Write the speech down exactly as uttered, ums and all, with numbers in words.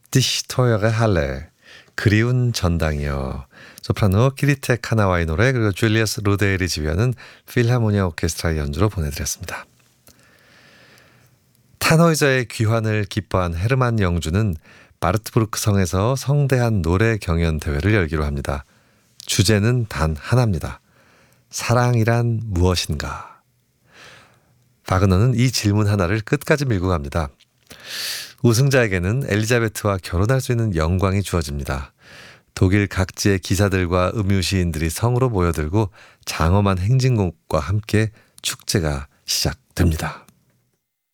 Dich teure Halle, 그리운 전당이요. 소프라노 키리테 카나와의 노래, 그리고 줄리어스 로데일이 지휘하는 필하모니아 오케스트라의 연주로 보내드렸습니다. 탄호이저의 귀환을 기뻐한 헤르만 영주는 바르트부르크 성에서 성대한 노래 경연 대회를 열기로 합니다. 주제는 단 하나입니다. 사랑이란 무엇인가? 바그너는 이 질문 하나를 끝까지 밀고 갑니다. 우승자에게는 엘리자베트와 결혼할 수 있는 영광이 주어집니다. 독일 각지의 기사들과 음유시인들이 성으로 모여들고 장엄한 행진곡과 함께 축제가 시작됩니다.